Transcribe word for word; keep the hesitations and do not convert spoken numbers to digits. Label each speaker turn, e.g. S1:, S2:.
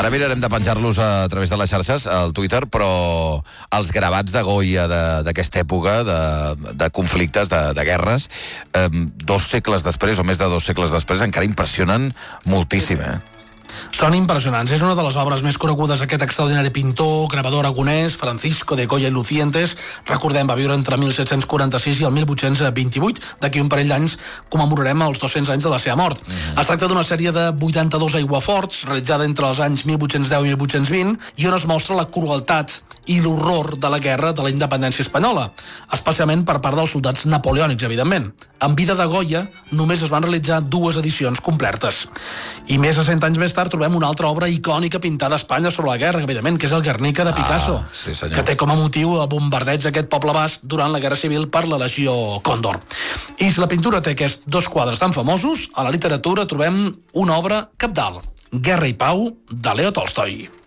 S1: Ara mirarem de penjar-los a través de les xarxes, al Twitter, però els gravats de Goya d'aquesta època, de, de conflictes, de, de guerres, eh, dos segles després, o més de dos segles després, encara impressionen moltíssim, eh?
S2: Són impressionants. És una de les obres més conegudes d'aquest extraordinari pintor, gravador aragonès, Francisco de Goya i Lucientes. Recordem, va viure entre mil set-cents quaranta-sis i el mil vuit-cents vint-i-vuit. D'aquí un parell d'anys commemorarem els dos-cents anys de la seva mort. Mm. Es tracta d'una sèrie de vuitanta-dos aiguaforts, realitzada entre els anys mil vuit-cents deu i mil vuit-cents vint, i on es mostra la crueltat i l'horror de la guerra de la independència espanyola, especialment per part dels soldats napoleònics, evidentment. En vida de Goya només es van realitzar dues edicions completes. I més de cent anys més tard trobem una altra obra icònica pintada a Espanya sobre la guerra, evidentment, que és el Guernica de Picasso,
S1: ah, sí,
S2: que té com a motiu el bombardeig d'aquest poble basc durant la Guerra Civil per la Legió Còndor. I si la pintura té aquests dos quadres tan famosos, a la literatura trobem una obra cabdal, Guerra i Pau, de Leo Tolstoi.